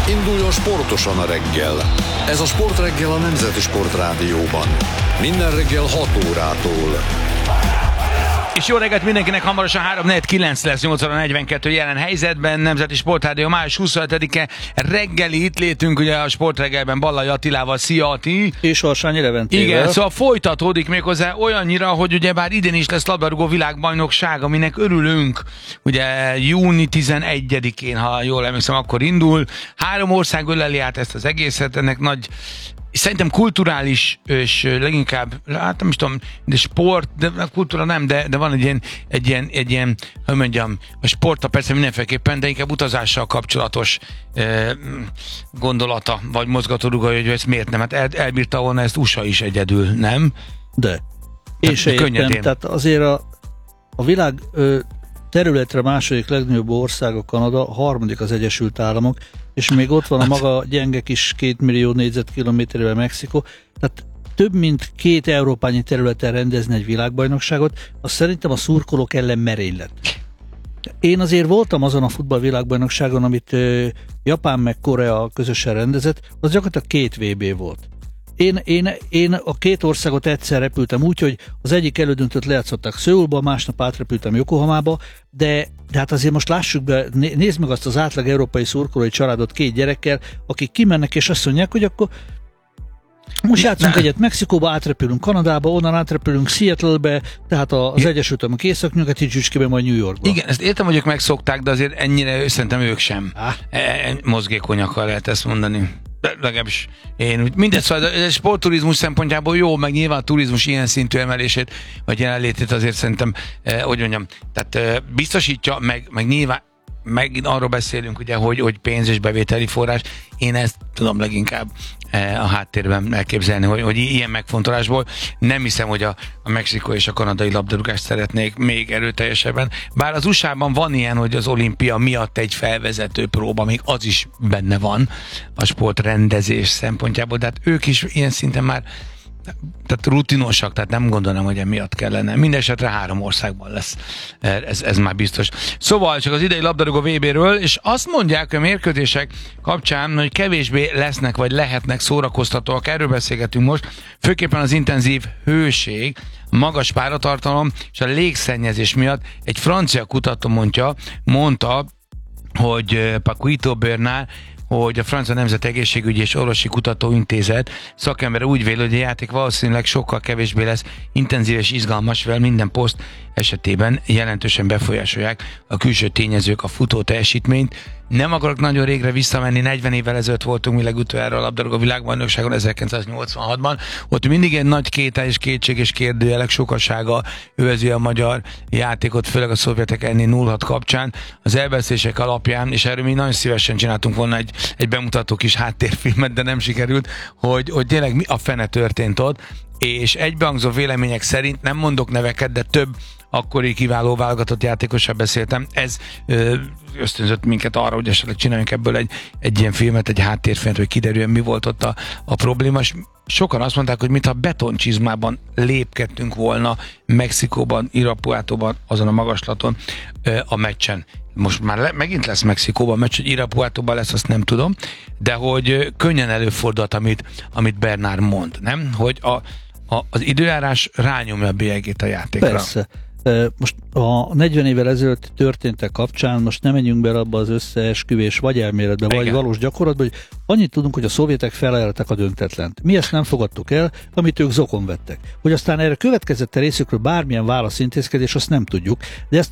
Induljon sportosan a reggel. Ez a Sportreggel a Nemzeti Sportrádióban. Minden reggel 6 órától. És jó reggelt mindenkinek, hamarosan 3:49 lesz, 8 óra 42 jelen helyzetben. Nemzeti Sportrádió május 27-e reggeli itt létünk ugye a Sportreggelben Ballai Attilával. Szia, Ati! És Harsányi Leventével. Igen, szóval folytatódik méghozzá olyannyira, hogy ugye bár idén is lesz labdarúgó világbajnokság, aminek örülünk. Ugye júni 11-én, ha jól emlékszem, akkor indul. 3 ország öleli át ezt az egészet, ennek nagy... Szerintem kulturális, és leginkább, hát nem is tudom, de sport, de kultúra nem, de van egy ilyen, hogy mondjam, a sporta persze mindenféleképpen, de inkább utazással kapcsolatos gondolata, vagy mozgatórugója, hogy ezt miért nem. Hát elbírta volna ezt USA is egyedül, nem? De. Én se értem, tehát azért a világ területre második legnagyobb ország a Kanada, harmadik az Egyesült Államok, és még ott van a maga gyenge kis 2 millió négyzetkilométerével Mexikó, tehát több mint 2 európányi területen rendezni egy világbajnokságot, az szerintem a szurkolók ellen merénylet. Én azért voltam azon a futballvilágbajnokságon, amit Japán meg Korea közösen rendezett, az gyakorlatilag 2 VB volt. Én a 2 országot egyszer repültem úgy, hogy az egyik elődöntőt lejátszották Szöulba, másnap átrepültem Yokohamába, de hát azért most lássuk be, nézd meg azt az átlag európai szurkolói családot 2 gyerekkel, akik kimennek és azt mondják, hogy akkor most játszunk egyet Mexikóba, átrepülünk Kanadába, onnan átrepülünk Seattle-be, tehát az Egyesült Államok északnyugati csücskébe, majd New Yorkba. Igen, ezt értem, hogy ők megszokták, de azért ennyire szerintem ők sem mozgékonyakkal lehet ezt mondani. Legalábbis én. Mindegy, szóval a sportturizmus szempontjából jó, meg nyilván a turizmus ilyen szintű emelését, vagy jelenlétét azért szerintem, hogy mondjam, tehát biztosítja, meg nyilván megint arról beszélünk, ugye, hogy pénz és bevételi forrás. Én ezt tudom leginkább a háttérben elképzelni, hogy ilyen megfontolásból nem hiszem, hogy a mexikói és a kanadai labdarúgást szeretnék még erőteljesebben. Bár az USA-ban van ilyen, hogy az olimpia miatt egy felvezető próba, még az is benne van a sportrendezés szempontjából, de hát ők is ilyen szinten már tehát rutinosak, tehát nem gondolom, hogy emiatt kellene. Mindenesetre 3 országban lesz. Ez már biztos. Szóval csak az idei labdarúgó VB-ről, és azt mondják a mérkőzések kapcsán, hogy kevésbé lesznek, vagy lehetnek szórakoztatóak. Erről beszélgetünk most. Főképpen az intenzív hőség, magas páratartalom és a légszennyezés miatt egy francia kutató mondta, hogy Paquito Bernard, hogy a Francia Nemzeti Egészségügyi és Orvosi Kutatóintézet szakembere úgy véli, hogy a játék valószínűleg sokkal kevésbé lesz intenzív és izgalmas, mivel minden poszt esetében jelentősen befolyásolják a külső tényezők a futó teljesítményt. Nem akarok nagyon régre visszamenni, 40 évvel ezelőtt voltunk mi legutoljára a labdarúgó világbajnokságon 1986-ban. Ott mindig egy nagy kétség és kérdőjelek sokasága övezi a magyar játékot, főleg a szovjetek elleni 0-6 kapcsán. Az elbeszélések alapján, és erről mi nagyon szívesen csináltunk volna egy bemutató kis háttérfilmet, de nem sikerült, hogy tényleg mi a fene történt ott, és egybehangzó vélemények szerint, nem mondok neveket, de több akkori kiváló válogatott játékossal beszéltem. Ez ösztönzött minket arra, hogy esetleg csináljunk ebből egy ilyen filmet, egy háttérfilmet, hogy kiderüljön, mi volt ott a probléma. Sokan azt mondták, hogy mintha betoncsizmában lépkedtünk volna Mexikóban, Irapuátóban, azon a magaslaton a meccsen. Most már megint lesz Mexikóban meccs, hogy Irapuátóban lesz, azt nem tudom, de hogy könnyen előfordult, amit Bernard mond, nem? Hogy az időjárás rányomja a bélyegét a játékra. Persze. Most a 40 évvel ezelőtt történtek kapcsán, most nem menjünk bele abba az összeesküvés vagy elméletbe, vagy valós gyakorlatba, hogy annyit tudunk, hogy a szovjetek feleltek a döntetlent. Mi ezt nem fogadtuk el, amit ők zokon vettek. Hogy aztán erre következett a részükről bármilyen válaszintézkedés, azt nem tudjuk, de ezt